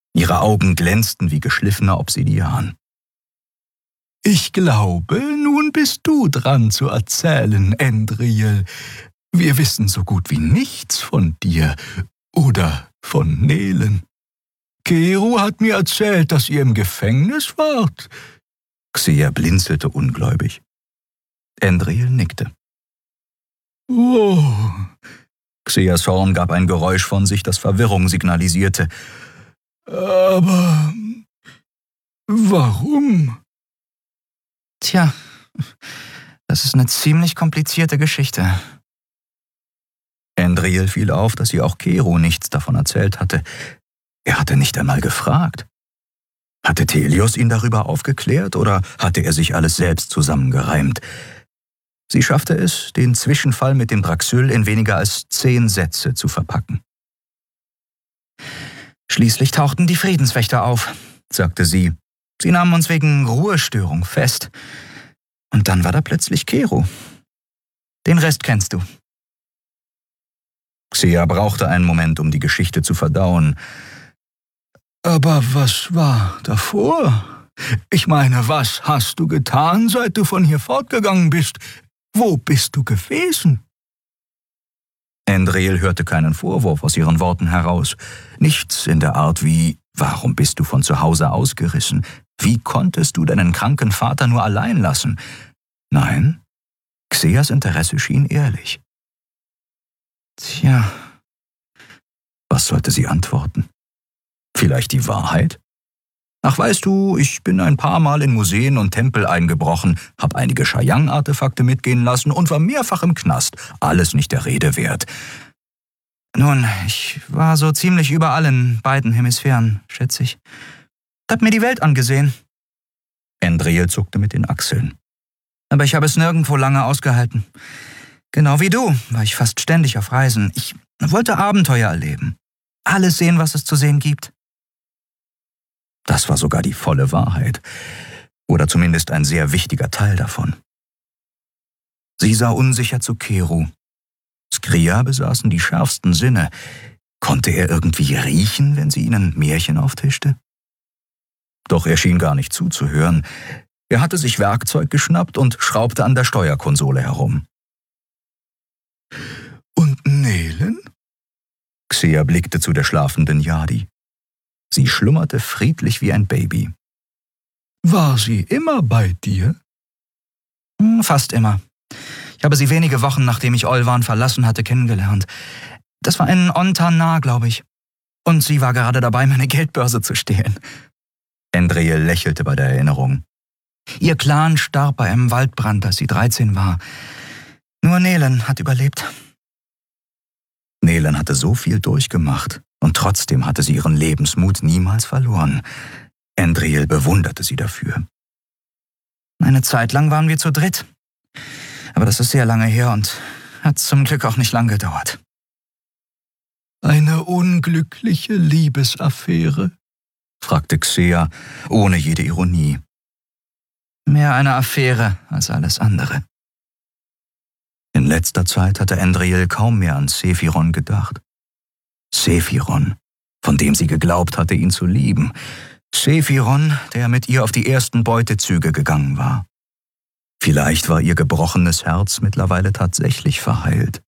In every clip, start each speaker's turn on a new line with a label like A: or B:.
A: Ihre Augen glänzten wie geschliffener Obsidian. »Ich glaube, nun bist du dran zu erzählen, Endriel. Wir wissen so gut wie nichts von dir oder von Nelen. Keru hat mir erzählt, dass ihr im Gefängnis wart.« Xia blinzelte ungläubig. Endriel nickte. »Oh!« Xias Horn gab ein Geräusch von sich, das Verwirrung signalisierte. »Aber warum?«
B: »Tja, das ist eine ziemlich komplizierte Geschichte.«
A: Endriel fiel auf, dass ihr auch Keru nichts davon erzählt hatte. Er hatte nicht einmal gefragt. Hatte Thelios ihn darüber aufgeklärt oder hatte er sich alles selbst zusammengereimt? Sie schaffte es, den Zwischenfall mit dem Draxyl in weniger als 10 Sätze zu verpacken.
B: »Schließlich tauchten die Friedenswächter auf«, sagte sie. »Sie nahmen uns wegen Ruhestörung fest. Und dann war da plötzlich Keru. Den Rest kennst du.«
A: Xia brauchte einen Moment, um die Geschichte zu verdauen. »Aber was war davor? Ich meine, was hast du getan, seit du von hier fortgegangen bist? Wo bist du gewesen?« Endriel hörte keinen Vorwurf aus ihren Worten heraus. Nichts in der Art wie, warum bist du von zu Hause ausgerissen? Wie konntest du deinen kranken Vater nur allein lassen? Nein, Xias Interesse schien ehrlich.
B: »Tja.«
A: Was sollte sie antworten? Vielleicht die Wahrheit? Ach, weißt du, ich bin ein paar Mal in Museen und Tempel eingebrochen, hab einige Shayang-Artefakte mitgehen lassen und war mehrfach im Knast. Alles nicht der Rede wert.
B: »Nun, ich war so ziemlich überall in beiden Hemisphären, schätze ich. Hab mir die Welt angesehen.«
A: Endriel zuckte mit den Achseln.
B: »Aber ich habe es nirgendwo lange ausgehalten. Genau wie du war ich fast ständig auf Reisen. Ich wollte Abenteuer erleben. Alles sehen, was es zu sehen gibt.«
A: Das war sogar die volle Wahrheit. Oder zumindest ein sehr wichtiger Teil davon. Sie sah unsicher zu Keru. Skria besaßen die schärfsten Sinne. Konnte er irgendwie riechen, wenn sie ihnen Märchen auftischte? Doch er schien gar nicht zuzuhören. Er hatte sich Werkzeug geschnappt und schraubte an der Steuerkonsole herum. »Und Nelen?« Xia blickte zu der schlafenden Yadi. Sie schlummerte friedlich wie ein Baby. »War sie immer bei dir?«
B: »Fast immer. Ich habe sie wenige Wochen, nachdem ich Olwan verlassen hatte, kennengelernt. Das war in On-Tan-Na, glaube ich. Und sie war gerade dabei, meine Geldbörse zu stehlen.«
A: Endriel lächelte bei der Erinnerung.
B: »Ihr Clan starb bei einem Waldbrand, als sie 13 war. Nur Nelen hat überlebt.«
A: Nelen hatte so viel durchgemacht und trotzdem hatte sie ihren Lebensmut niemals verloren. Endriel bewunderte sie dafür.
B: »Eine Zeit lang waren wir zu dritt. Aber das ist sehr lange her und hat zum Glück auch nicht lang gedauert.«
A: »Eine unglückliche Liebesaffäre?« fragte Xia, ohne jede Ironie.
B: »Mehr eine Affäre als alles andere.«
A: In letzter Zeit hatte Endriel kaum mehr an Sephiron gedacht. Sephiron, von dem sie geglaubt hatte, ihn zu lieben. Sephiron, der mit ihr auf die ersten Beutezüge gegangen war. Vielleicht war ihr gebrochenes Herz mittlerweile tatsächlich verheilt.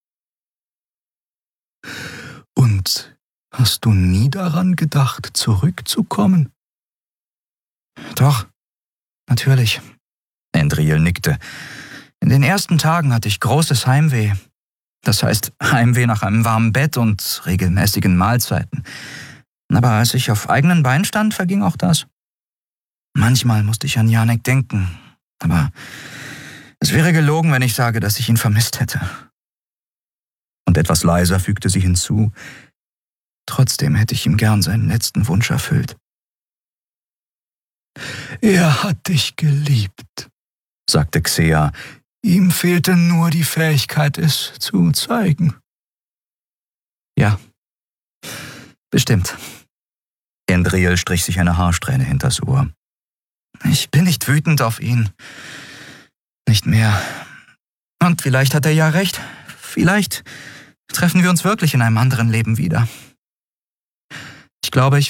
A: »Und hast du nie daran gedacht, zurückzukommen?«
B: »Doch, natürlich.«
A: Endriel nickte.
B: »In den ersten Tagen hatte ich großes Heimweh. Das heißt, Heimweh nach einem warmen Bett und regelmäßigen Mahlzeiten. Aber als ich auf eigenen Beinen stand, verging auch das. Manchmal musste ich an Janek denken, aber es wäre gelogen, wenn ich sage, dass ich ihn vermisst hätte.«
A: Und etwas leiser fügte sie hinzu,
B: »Trotzdem hätte ich ihm gern seinen letzten Wunsch erfüllt.«
A: »Er hat dich geliebt«, sagte Xia. »Ihm fehlte nur die Fähigkeit, es zu zeigen.«
B: »Ja, bestimmt.«
A: Endriel strich sich eine Haarsträhne hinters Ohr.
B: »Ich bin nicht wütend auf ihn. Nicht mehr. Und vielleicht hat er ja recht. Vielleicht treffen wir uns wirklich in einem anderen Leben wieder. Ich glaube, ich